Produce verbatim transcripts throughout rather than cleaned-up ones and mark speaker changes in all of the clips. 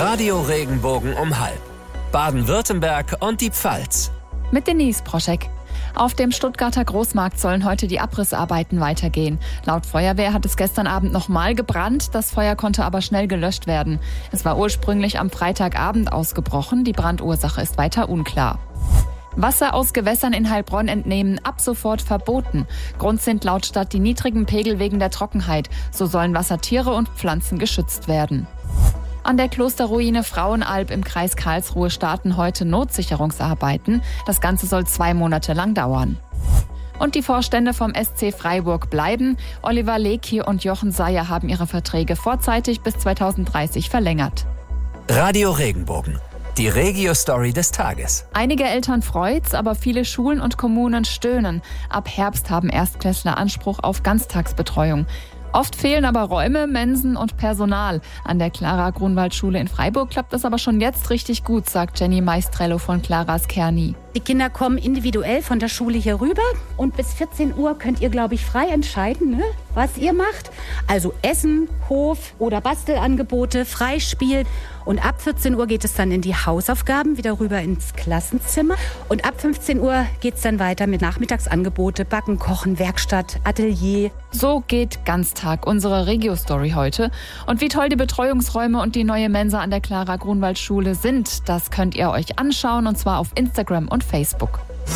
Speaker 1: Radio Regenbogen um halb. Baden-Württemberg und die Pfalz.
Speaker 2: Mit Denise Proschek. Auf dem Stuttgarter Großmarkt sollen heute die Abrissarbeiten weitergehen. Laut Feuerwehr hat es gestern Abend nochmal gebrannt. Das Feuer konnte aber schnell gelöscht werden. Es war ursprünglich am Freitagabend ausgebrochen. Die Brandursache ist weiter unklar. Wasser aus Gewässern in Heilbronn entnehmen ab sofort verboten. Grund sind laut Stadt die niedrigen Pegel wegen der Trockenheit. So sollen Wassertiere und Pflanzen geschützt werden. An der Klosterruine Frauenalb im Kreis Karlsruhe starten heute Notsicherungsarbeiten. Das Ganze soll zwei Monate lang dauern. Und die Vorstände vom S C Freiburg bleiben. Oliver Leckie und Jochen Seyer haben ihre Verträge vorzeitig bis zweitausenddreißig verlängert.
Speaker 1: Radio Regenbogen. Die Regio-Story des Tages.
Speaker 2: Einige Eltern freut's, aber viele Schulen und Kommunen stöhnen. Ab Herbst haben Erstklässler Anspruch auf Ganztagsbetreuung. Oft fehlen aber Räume, Mensen und Personal. An der Clara-Grunwald-Schule in Freiburg klappt das aber schon jetzt richtig gut, sagt Jenny Maestrello von Claras Kerni.
Speaker 3: Die Kinder kommen individuell von der Schule hier rüber und bis vierzehn Uhr könnt ihr, glaube ich, frei entscheiden, ne, was ihr macht. Also Essen, Hof oder Bastelangebote, Freispiel. Und ab vierzehn Uhr geht es dann in die Hausaufgaben, wieder rüber ins Klassenzimmer. Und ab fünfzehn Uhr geht es dann weiter mit Nachmittagsangebote, Backen, Kochen, Werkstatt, Atelier.
Speaker 2: So geht Ganztag unsere Regio-Story heute. Und wie toll die Betreuungsräume und die neue Mensa an der Clara-Grunwald-Schule sind, das könnt ihr euch anschauen, und zwar auf Instagram und Facebook.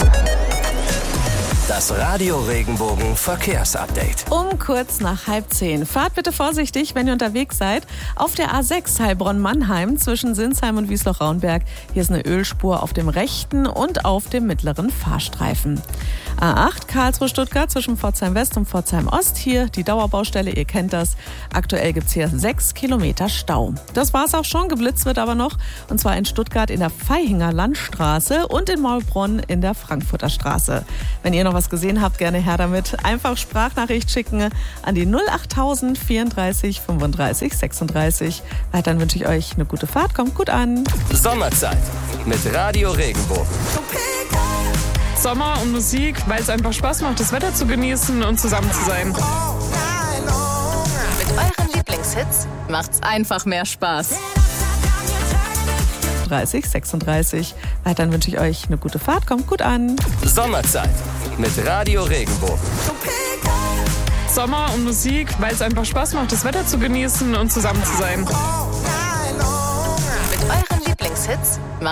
Speaker 1: Das Radio Regenbogen Verkehrsupdate.
Speaker 4: Um kurz nach halb zehn. Fahrt bitte vorsichtig, wenn ihr unterwegs seid. Auf der A sechs Heilbronn-Mannheim zwischen Sinsheim und Wiesloch-Raunberg. Hier ist eine Ölspur auf dem rechten und auf dem mittleren Fahrstreifen. A acht Karlsruhe-Stuttgart zwischen Pforzheim-West und Pforzheim-Ost. Hier die Dauerbaustelle, ihr kennt das. Aktuell gibt es hier sechs Kilometer Stau. Das war's auch schon, geblitzt wird aber noch. Und zwar in Stuttgart in der Veihinger Landstraße und in Maulbronn in der Frankfurter Straße. Wenn ihr noch was gesehen habt, gerne her damit. Einfach Sprachnachricht schicken an die null achttausend vierunddreißig fünfunddreißig sechsunddreißig. Weiterhin wünsche ich euch eine gute Fahrt. Kommt gut an.
Speaker 1: Sommerzeit mit Radio Regenbogen.
Speaker 5: Sommer und Musik, weil es einfach Spaß macht, das Wetter zu genießen und zusammen zu sein.
Speaker 6: Mit euren Lieblingshits macht's einfach mehr Spaß.
Speaker 4: dreißig sechsunddreißig. Weiterhin wünsche ich euch eine gute Fahrt. Kommt gut an.
Speaker 1: Sommerzeit mit Radio Regenbogen.
Speaker 5: Sommer und Musik, weil es einfach Spaß macht, das Wetter zu genießen und zusammen zu sein.
Speaker 6: Mit euren Lieblingshits macht's